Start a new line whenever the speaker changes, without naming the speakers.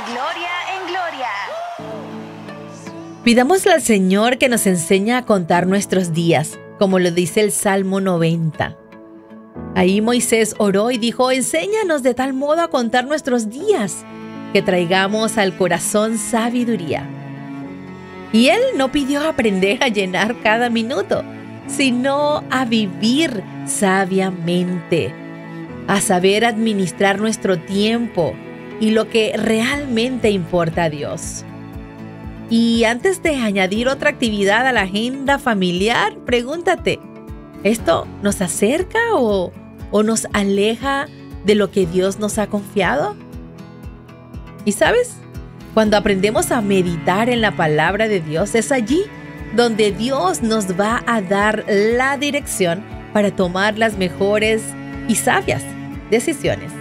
gloria en gloria.
Pidámosle al Señor que nos enseñe a contar nuestros días, como lo dice el Salmo 90. Ahí Moisés oró y dijo: enséñanos de tal modo a contar nuestros días, que traigamos al corazón sabiduría. Y él no pidió aprender a llenar cada minuto, sino a vivir sabiamente, a saber administrar nuestro tiempo y lo que realmente importa a Dios. Y antes de añadir otra actividad a la agenda familiar, pregúntate, ¿esto nos acerca o nos aleja de lo que Dios nos ha confiado? ¿Y sabes? Cuando aprendemos a meditar en la palabra de Dios, es allí donde Dios nos va a dar la dirección para tomar las mejores y sabias decisiones.